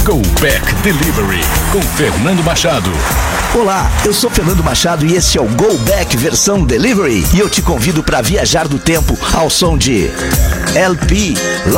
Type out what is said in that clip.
Go Back Delivery com Fernando Machado. Olá, eu sou Fernando Machado e esse é o Go Back versão Delivery. E eu te convido para viajar do tempo ao som de LP